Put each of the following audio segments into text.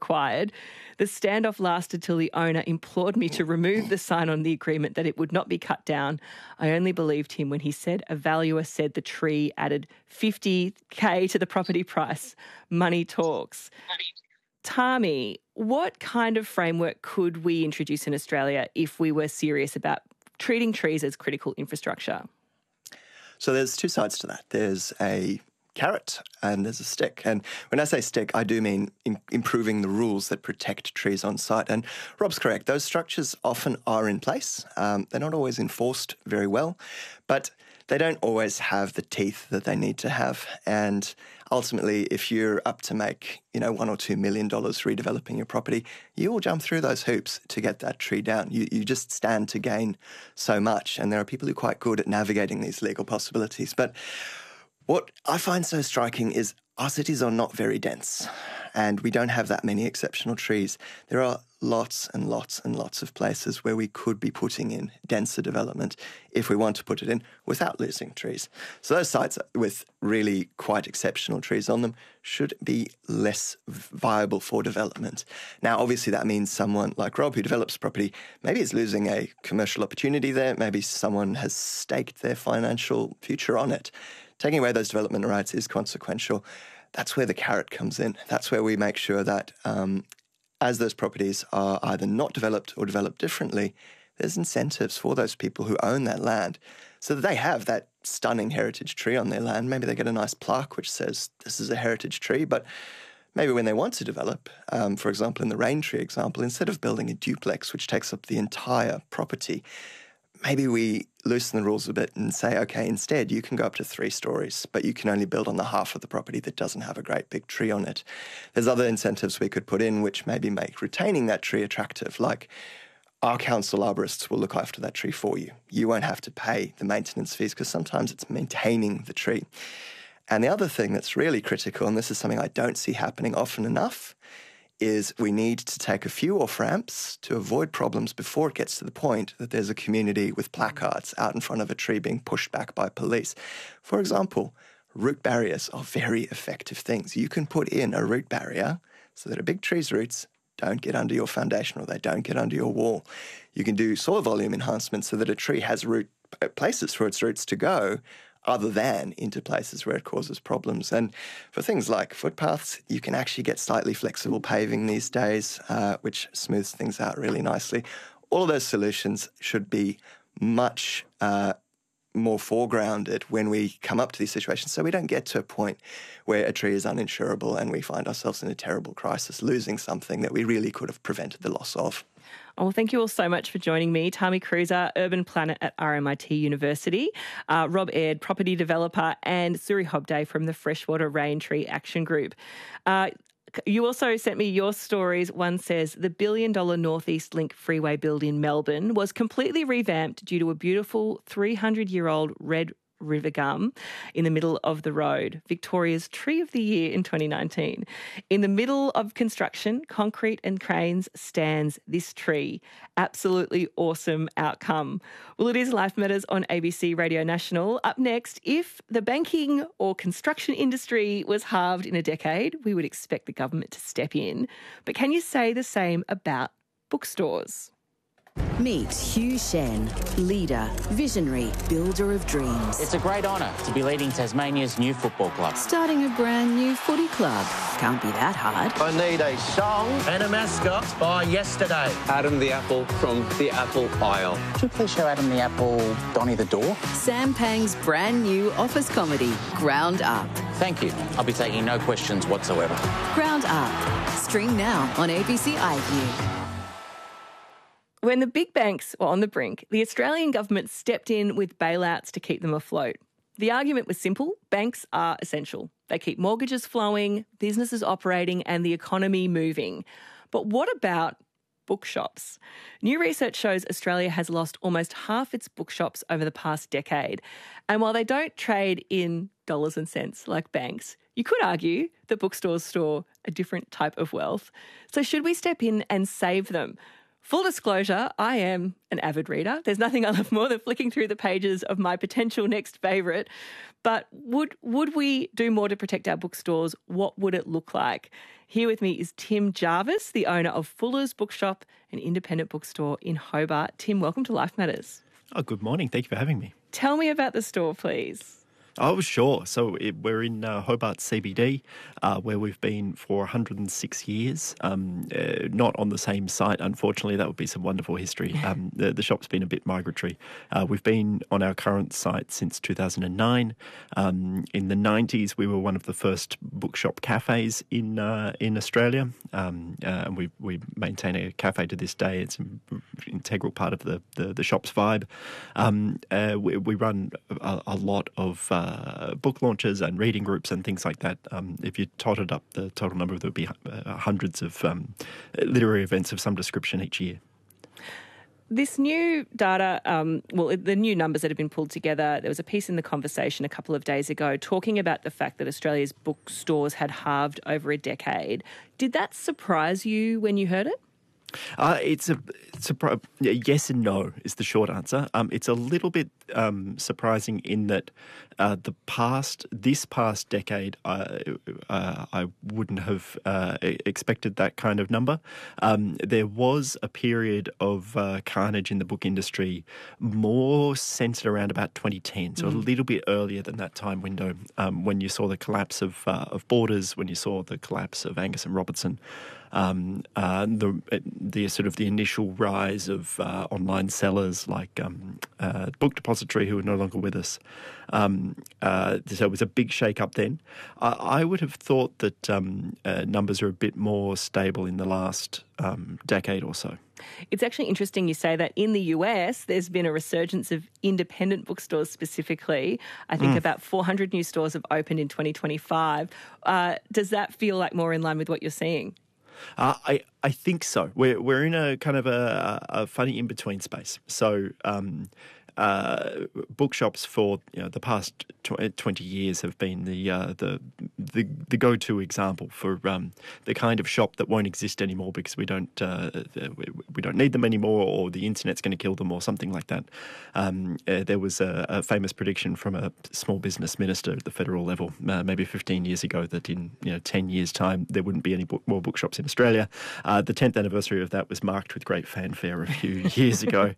required. The standoff lasted till the owner implored me to remove the sign on the agreement that it would not be cut down. I only believed him when he said a valuer said the tree added $50,000 to the property price. Money talks. Tami, what kind of framework could we introduce in Australia if we were serious about treating trees as critical infrastructure? So there's two sides to that. There's a carrot and there's a stick. And when I say stick, I do mean improving the rules that protect trees on site. And Rob's correct. Those structures often are in place. They're not always enforced very well, but they don't always have the teeth that they need to have. And ultimately, if you're up to make, $1 or $2 million redeveloping your property, you will jump through those hoops to get that tree down. You just stand to gain so much. And there are people who are quite good at navigating these legal possibilities. But what I find so striking is our cities are not very dense, and we don't have that many exceptional trees. There are lots and lots and lots of places where we could be putting in denser development if we want to put it in without losing trees. So those sites with really quite exceptional trees on them should be less viable for development. Now, obviously, that means someone like Rob who develops property maybe is losing a commercial opportunity there. Maybe someone has staked their financial future on it. Taking away those development rights is consequential. That's where the carrot comes in. That's where we make sure that as those properties are either not developed or developed differently, there's incentives for those people who own that land so that they have that stunning heritage tree on their land. Maybe they get a nice plaque which says this is a heritage tree, but maybe when they want to develop, for example, in the rain tree example, instead of building a duplex which takes up the entire property, maybe we loosen the rules a bit and say, okay, instead you can go up to 3 stories, but you can only build on the half of the property that doesn't have a great big tree on it. There's other incentives we could put in which maybe make retaining that tree attractive, like our council arborists will look after that tree for you. You won't have to pay the maintenance fees because sometimes it's maintaining the tree. And the other thing that's really critical, and this is something I don't see happening often enough, is we need to take a few off-ramps to avoid problems before it gets to the point that there's a community with placards out in front of a tree being pushed back by police. For example, root barriers are very effective things. You can put in a root barrier so that a big tree's roots don't get under your foundation or they don't get under your wall. You can do soil volume enhancement so that a tree has places for its roots to go other than into places where it causes problems. And for things like footpaths, you can actually get slightly flexible paving these days, which smooths things out really nicely. All of those solutions should be much more foregrounded when we come up to these situations so we don't get to a point where a tree is uninsurable and we find ourselves in a terrible crisis, losing something that we really could have prevented the loss of. Oh, well, thank you all so much for joining me. Tami Kreuzer, Urban Planet at RMIT University, Rob Aird, property developer, and Suri Hobday from the Freshwater Rain Tree Action Group. You also sent me your stories. One says the $1 billion Northeast Link freeway build in Melbourne was completely revamped due to a beautiful 300-year-old red river gum in the middle of the road, Victoria's Tree of the Year in 2019. In the middle of construction, concrete and cranes stands this tree. Absolutely awesome outcome. Well, it is Life Matters on ABC Radio National. Up next, if the banking or construction industry was halved in a decade, we would expect the government to step in. But can you say the same about bookstores? Meet Hugh Shen, leader, visionary, builder of dreams. It's a great honour to be leading Tasmania's new football club. Starting a brand new footy club. Can't be that hard. I need a song and a mascot by yesterday. Adam the Apple from the Apple Isle. Could you please show Adam the Apple Donny the Door? Sam Pang's brand new office comedy, Ground Up. Thank you. I'll be taking no questions whatsoever. Ground Up. Stream now on ABC iView. When the big banks were on the brink, the Australian government stepped in with bailouts to keep them afloat. The argument was simple. Banks are essential. They keep mortgages flowing, businesses operating, and the economy moving. But what about bookshops? New research shows Australia has lost almost half its bookshops over the past decade. And while they don't trade in dollars and cents like banks, you could argue that bookstores store a different type of wealth. So should we step in and save them? Full disclosure, I am an avid reader. There's nothing I love more than flicking through the pages of my potential next favourite. But would we do more to protect our bookstores? What would it look like? Here with me is Tim Jarvis, the owner of Fuller's Bookshop, an independent bookstore in Hobart. Tim, welcome to Life Matters. Oh, good morning. Thank you for having me. Tell me about the store, please. Oh, sure. So we're in Hobart CBD, where we've been for 106 years. Not on the same site, unfortunately. That would be some wonderful history. The shop's been a bit migratory. We've been on our current site since 2009. In the 90s, we were one of the first bookshop cafes in Australia, and we maintain a cafe to this day. It's an integral part of the shop's vibe. We run a lot of book launches and reading groups and things like that. If you totted up the total number, there would be hundreds of literary events of some description each year. This new data, the new numbers that have been pulled together, there was a piece in The Conversation a couple of days ago talking about the fact that Australia's bookstores had halved over a decade. Did that surprise you when you heard it? It's a yes and no is the short answer. It's a little bit surprising in that this past decade, I wouldn't have expected that kind of number. There was a period of carnage in the book industry, more centred around about 2010, so a little bit earlier than that time window, when you saw the collapse of Borders, when you saw the collapse of Angus and Robertson. The sort of the initial rise of online sellers like Book Depository, who are no longer with us. So it was a big shake-up then. I would have thought that numbers are a bit more stable in the last decade or so. It's actually interesting you say that. In the US, there's been a resurgence of independent bookstores specifically. I think about 400 new stores have opened in 2025. Does that feel like more in line with what you're seeing? I think so. We're in a kind of a funny in-between space. So bookshops for the past 20 years have been the go-to example for the kind of shop that won't exist anymore because we don't need them anymore, or the internet's going to kill them, or something like that. There was a famous prediction from a small business minister at the federal level, maybe 15 years ago, that in 10 years' time there wouldn't be any more bookshops in Australia. The 10th anniversary of that was marked with great fanfare a few years ago.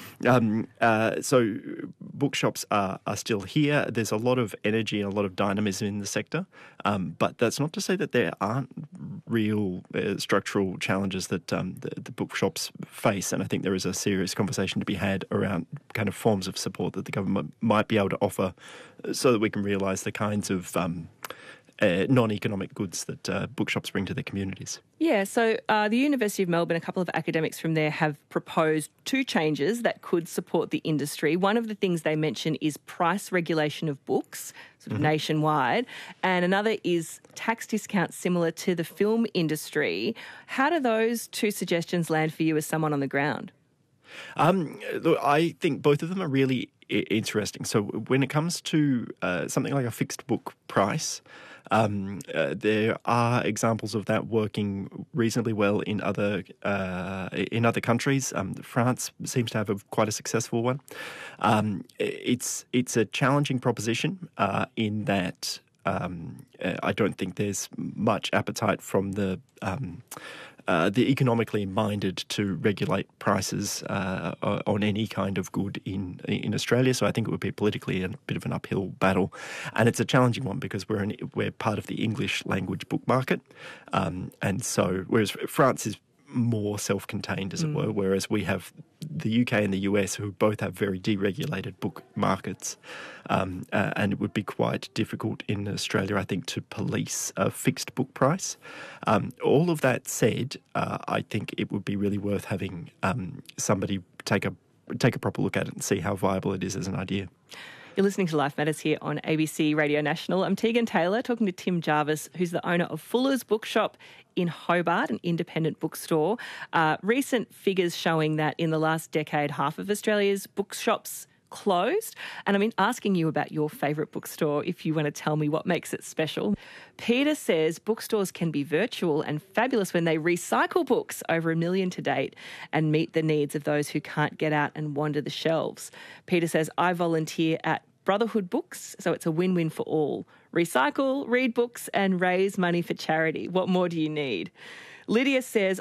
So bookshops are still here. There's a lot of energy and a lot of dynamism in the sector, but that's not to say that there aren't real structural challenges that the bookshops face, and I think there is a serious conversation to be had around kind of forms of support that the government might be able to offer so that we can realise the kinds of non-economic goods that bookshops bring to their communities. Yeah, so the University of Melbourne, a couple of academics from there have proposed two changes that could support the industry. One of the things they mention is price regulation of books, sort of nationwide, and another is tax discounts similar to the film industry. How do those two suggestions land for you as someone on the ground? Look, I think both of them are really interesting. So when it comes to something like a fixed book price, there are examples of that working reasonably well in other countries. France seems to have quite a successful one. It's a challenging proposition in that I don't think there's much appetite from the economically minded to regulate prices on any kind of good in Australia. So I think it would be politically a bit of an uphill battle, and it's a challenging one because we're part of the English language book market, and so whereas France is more self-contained, as it were, whereas we have the UK and the US, who both have very deregulated book markets, and it would be quite difficult in Australia, I think, to police a fixed book price. All of that said, I think it would be really worth having somebody take a proper look at it and see how viable it is as an idea. You're listening to Life Matters here on ABC Radio National. I'm Tegan Taylor, talking to Tim Jarvis, who's the owner of Fuller's Bookshop in Hobart, an independent bookstore. Recent figures showing that in the last decade, half of Australia's bookshops closed. And I'm asking you about your favourite bookstore if you want to tell me what makes it special. Peter says bookstores can be virtual and fabulous when they recycle books, over 1 million to date, and meet the needs of those who can't get out and wander the shelves. Peter says, I volunteer at Brotherhood Books, so it's a win-win for all. Recycle, read books and raise money for charity. What more do you need? Lydia says,